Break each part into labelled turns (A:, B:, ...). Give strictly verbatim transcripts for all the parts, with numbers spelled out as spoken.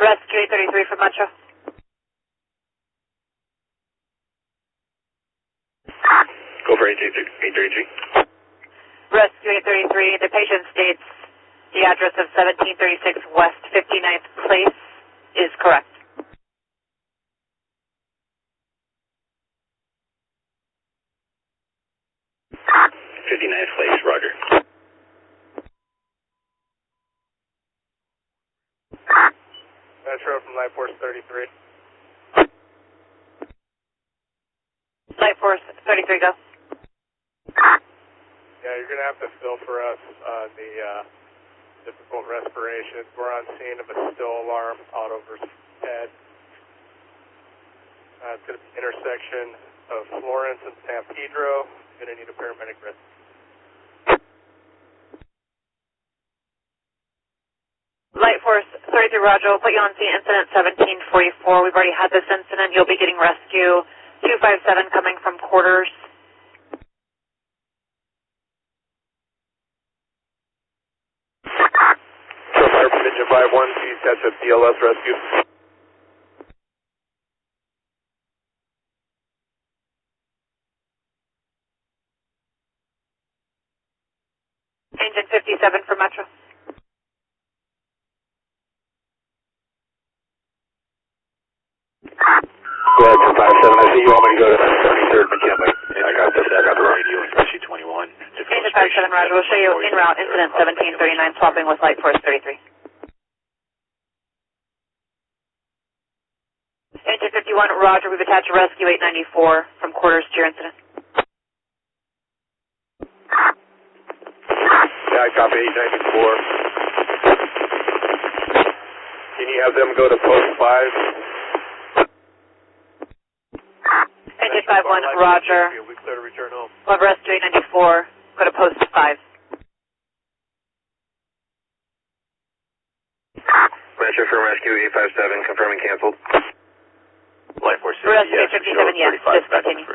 A: Rescue eight thirty-three for Metro.
B: Go for eight thirty-three.
A: Rescue eight thirty-three, the patient states the address of seventeen thirty-six West fifty-ninth Place is correct.
B: fifty-ninth Place, Roger.
C: Metro from Light Force thirty-three.
A: Light Force thirty-three, go.
C: Yeah, you're going to have to fill for us uh, the uh, difficult respiration. We're on scene of a still alarm, auto versus head. Uh, it's going to be intersection of Florence and San Pedro. You're going to need a paramedic rescue.
A: Light Force thirty-three, Roger. We'll put you on scene, incident seventeen forty-four. We've already had this incident. You'll be getting rescue two five seven coming from quarters.
C: So Fire Engine five one, please catch a B L S rescue.
A: Engine fifty-seven for Metro.
B: Go ahead, two five seven. I see you want me to go to thirty-third McKinley. Yeah, I got this. I got the radio in Rescue twenty-one.
A: Engine five seven, Roger. We'll show you en route, incident seventeen thirty-nine, swapping with Light Force thirty-three. Engine fifty-one, Roger. We've attached a rescue eight ninety-four from quarters to your incident.
C: Yeah, I copy eight ninety-four. Can you have them go to post five?
A: Engine five one, Roger.
C: We clear to return home.
A: We'll have rescue eight ninety-four. Go to post five.
B: Metro for Rescue eight five seven, confirming canceled. Light Force
A: Rescue yes, fifty-seven, yes, discontinue.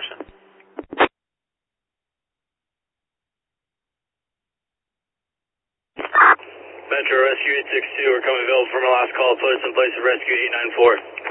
B: Metro Rescue eight six two, we're coming available from our last call. Put us in place of Rescue eight nine four.